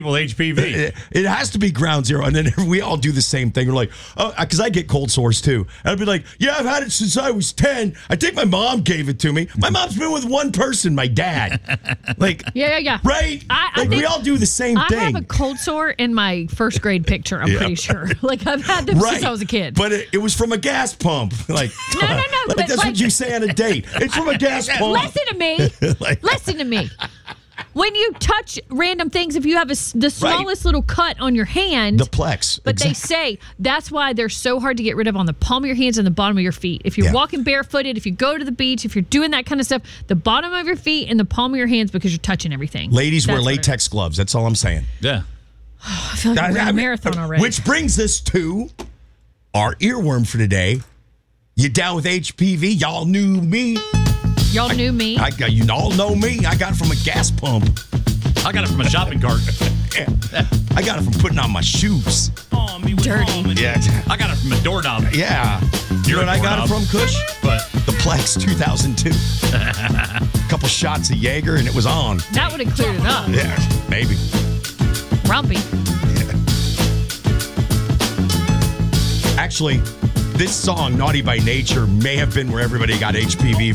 Well, HPV. It has to be ground zero. And then we all do the same thing. We're like, oh, because I get cold sores too. And I'd be like, yeah, I've had it since I was 10. I think my mom gave it to me. My mom's been with one person, my dad. Like, yeah. Right? I like, think we all do the same thing. I have a cold sore in my first grade picture, I'm pretty sure. Like, I've had them since I was a kid. But it was from a gas pump. Like, No. Like, that's what you say on a date. It's from a gas pump. Listen to me. Listen to me. When you touch random things, if you have the smallest little cut on your hand, the plex. But they say that's why they're so hard to get rid of on the palm of your hands and the bottom of your feet. If you're walking barefooted, if you go to the beach, if you're doing that kind of stuff, the bottom of your feet and the palm of your hands because you're touching everything. Ladies wear latex gloves. That's all I'm saying. Yeah. I feel like I ran a marathon already. Which brings us to our earworm for today. You down with HPV? Y'all knew me. Y'all knew me. You all know me. I got it from a gas pump. I got it from a shopping cart. I got it from putting on my shoes. Dirty. Yeah. I got it from a doorknob. Yeah. You know what I got it from, Kush? But the Plex 2002. A couple shots of Jaeger and it was on. That would have cleared it up. Yeah, maybe. Rumpy. Yeah. Actually, this song, Naughty by Nature, may have been where everybody got HPV